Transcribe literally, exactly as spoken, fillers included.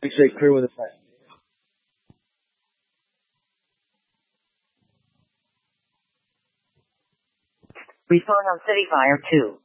Say clear with a fire. Respond on City Fire two.